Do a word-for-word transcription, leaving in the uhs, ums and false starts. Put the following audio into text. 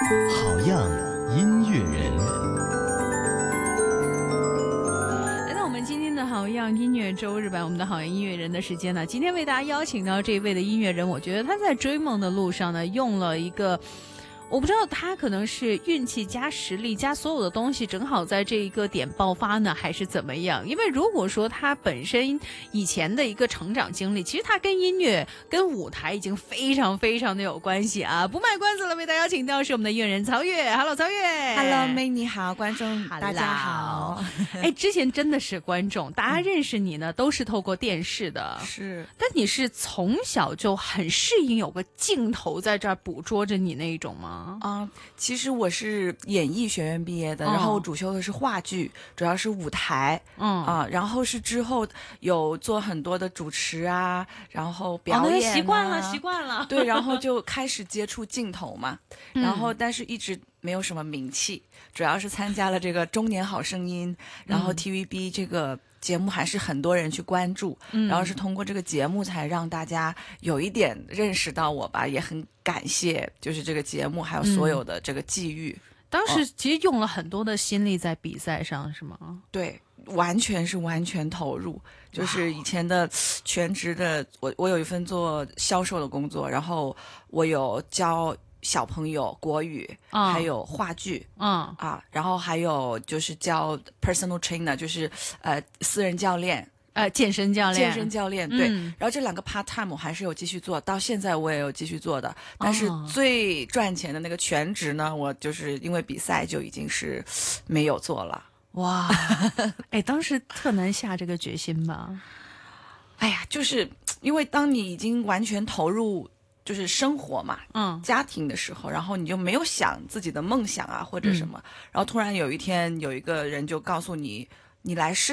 好样音乐人。 来到我们今天的好样音乐周日版，我们的好样音乐人的时间呢，今天为大家邀请到这位的音乐人，我觉得他在追梦的路上呢，用了一个。我不知道他可能是运气加实力加所有的东西正好在这一个点爆发呢，还是怎么样？因为如果说他本身以前的一个成长经历，其实他跟音乐跟舞台已经非常非常的有关系啊！不卖关子了，为大家邀请到是我们的音乐人曹越。Hello， 曹越。 Hello， 妹你好，观众大家好。 哎，之前真的是观众，大家认识你呢、嗯、都是透过电视的， 是。 但你是从小就很适应有个镜头在这儿捕捉着你那一种吗？ 啊、嗯，其实我是演艺学院毕业的，哦、然后我主修的是话剧，主要是舞台，嗯啊，然后是之后有做很多的主持啊，然后表演、啊， 习惯了，习惯了， 对，然后就开始接触镜头嘛，然后但是一直没有什么名气，主要是参加了这个中年好声音，然后 T V B 这个。节目还是很多人去关注、嗯、然后是通过这个节目才让大家有一点认识到我吧，也很感谢就是这个节目还有所有的这个际遇、嗯、 当时其实用了很多的心力在比赛上、哦、是吗？ 对，完全是完全投入，就是以前的全职的我我有一份做销售的工作，然后我有教小朋友国语、嗯、还有话剧，嗯啊，然后还有就是教 personal trainer， 就是呃私人教练， 呃健身教练， 健身教练，对、嗯。然后这两个 part time 我还是有继续做，到现在我也有继续做的。但是最赚钱的那个全职呢，我就是因为比赛就已经是没有做了。 哇，哎，当时特难下这个决心吧？ 哎呀，就是因为当你已经完全投入。就是生活嘛，嗯，家庭的时候，然后你就没有想自己的梦想啊或者什么、嗯，然后突然有一天有一个人就告诉你，你来试。